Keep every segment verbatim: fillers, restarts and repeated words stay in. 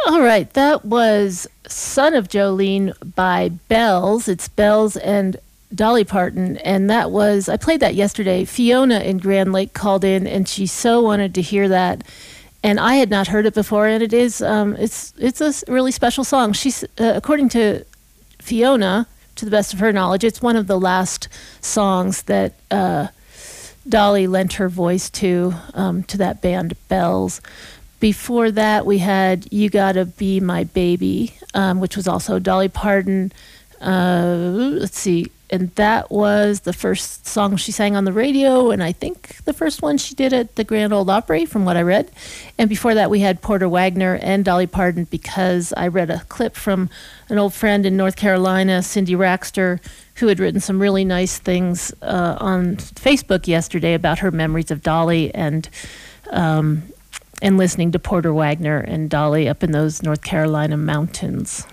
All right, that was Son of Jolene by Bells. It's Bells and Dolly Parton, and that was, I played that yesterday. Fiona in Grand Lake called in, and she so wanted to hear that, and I had not heard it before, and it is, um, it's it's a really special song. She's, uh, according to Fiona, to the best of her knowledge, it's one of the last songs that uh, Dolly lent her voice to, um, to that band Bells. Before that, we had You Gotta Be My Baby, um, which was also Dolly Parton. Uh, let's see. And that was the first song she sang on the radio, and I think the first one she did at the Grand Ole Opry, from what I read. And before that, we had Porter Wagoner and Dolly Parton, because I read a clip from an old friend in North Carolina, Cindy Raxter, who had written some really nice things uh, on Facebook yesterday about her memories of Dolly, and um, and listening to Porter Wagoner and Dolly up in those North Carolina mountains.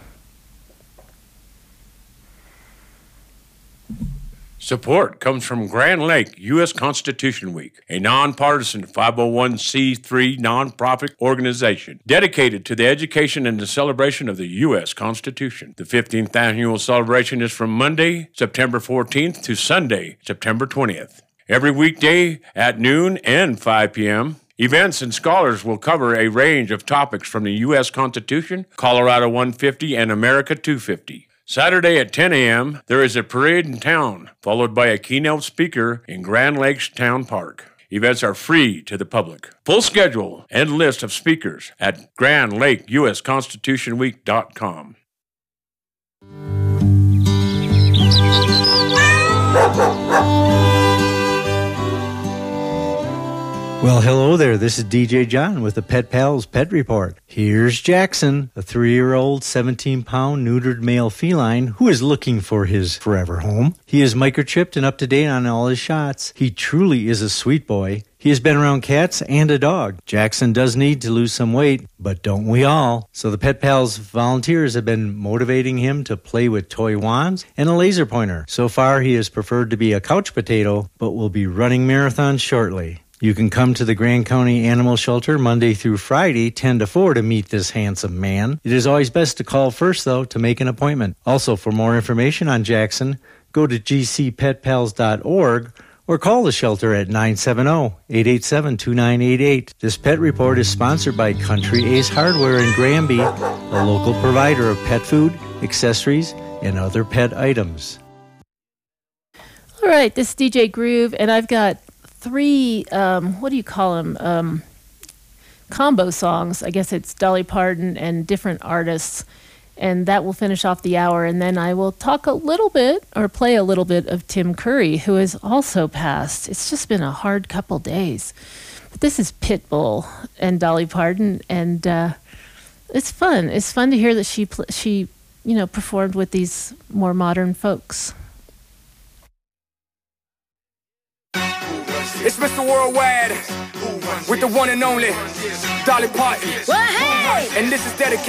Support comes from Grand Lake U S Constitution Week, a nonpartisan five oh one c three nonprofit organization dedicated to the education and the celebration of the U S Constitution. The fifteenth annual celebration is from Monday, September fourteenth to Sunday, September twentieth. Every weekday at noon and five p.m., events and scholars will cover a range of topics from the U S Constitution, Colorado one fifty, and America two fifty. Saturday at ten a.m., there is a parade in town, followed by a keynote speaker in Grand Lakes Town Park. Events are free to the public. Full schedule and list of speakers at grand lake u s constitution week dot com. Well, hello there. This is D J John with the Pet Pals Pet Report. Here's Jackson, a three-year-old, seventeen-pound neutered male feline who is looking for his forever home. He is microchipped and up to date on all his shots. He truly is a sweet boy. He has been around cats and a dog. Jackson does need to lose some weight, but don't we all? So the Pet Pals volunteers have been motivating him to play with toy wands and a laser pointer. So far, he has preferred to be a couch potato, but will be running marathons shortly. You can come to the Grand County Animal Shelter Monday through Friday, ten to four, to meet this handsome man. It is always best to call first, though, to make an appointment. Also, for more information on Jackson, go to g c pet pals dot org or call the shelter at nine seven zero, eight eight seven, two nine eight eight. This pet report is sponsored by Country Ace Hardware in Granby, a local provider of pet food, accessories, and other pet items. All right, this is D J Groove, and I've got three, um, what do you call them, um, combo songs. I guess it's Dolly Parton and different artists, and that will finish off the hour, and then I will talk a little bit, or play a little bit, of Tim Curry, who has also passed. It's just been a hard couple days. But this is Pitbull and Dolly Parton, and uh, it's fun. It's fun to hear that she, pl- she, you know, performed with these more modern folks. It's Mister Worldwide with the one and only Dolly Parton. Well, hey! And this is dedicated